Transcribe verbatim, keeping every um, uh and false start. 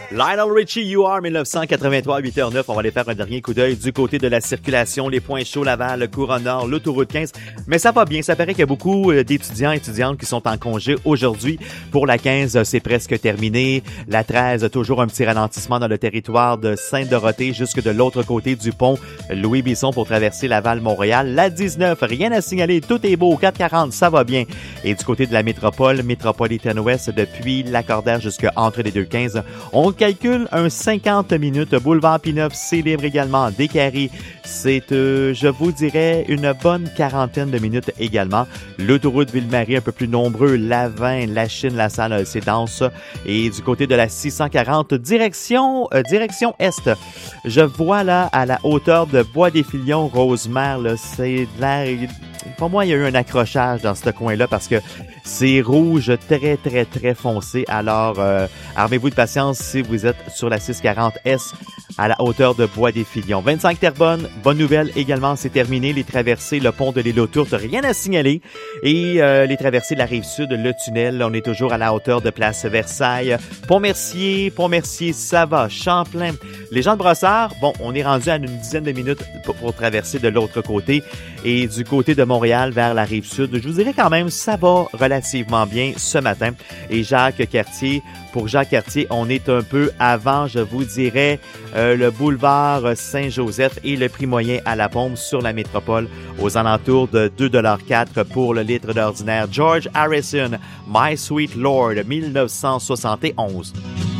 Lionel Richie, You Are, dix-neuf cent quatre-vingt-trois, huit heures neuf. On va aller faire un dernier coup d'œil du côté de la circulation, les points chauds, Laval, le Couronne Nord, l'autoroute quinze. Mais ça va bien. Ça paraît qu'il y a beaucoup d'étudiants et étudiantes qui sont en congé aujourd'hui. Pour la quinze, c'est presque terminé. La treize, toujours un petit ralentissement dans le territoire de Sainte-Dorothée jusque de l'autre côté du pont Louis-Bisson pour traverser Laval-Montréal. La dix-neuf, rien à signaler. Tout est beau. quatre quarante, ça va bien. Et du côté de la métropole, Métropolitaine Ouest, depuis Lacordaire jusque entre les deux quinze, on calcule un cinquante minutes. Boulevard Pinot, c'est libre également. Décarie, c'est, euh, je vous dirais, une bonne quarantaine de minutes également. L'autoroute Ville-Marie, un peu plus nombreux. La vingt, la Chine, la Salle, c'est dense. Et du côté de la six cent quarante, direction, euh, direction Est. Je vois là, à la hauteur de Bois-des-Filions, Rosemère, là, c'est de l'air... Pour moi, il y a eu un accrochage dans ce coin-là parce que c'est rouge très, très, très foncé. Alors, euh, armez-vous de patience si vous êtes sur la six cent quarante S à la hauteur de Bois-des-Filions. vingt-cinq Terrebonne, bonne nouvelle également, c'est terminé. Les traversées, le pont de l'île aux Tourtes, rien à signaler. Et euh, les traversées de la Rive-Sud, le tunnel, on est toujours à la hauteur de Place Versailles. Pont-Mercier, Pont-Mercier, ça va. Champlain, les gens de Brossard, bon, on est rendu à une dizaine de minutes pour, pour traverser de l'autre côté. Et du côté de Montréal vers la Rive-Sud, je vous dirais quand même, ça va relativement bien ce matin. Et Jacques Cartier, pour Jacques Cartier, on est un peu avant, je vous dirais, euh, le boulevard Saint-Joseph et le prix moyen à la pompe sur la métropole aux alentours de deux dollars quatre pour le litre d'ordinaire. George Harrison, My Sweet Lord, dix-neuf cent soixante et onze.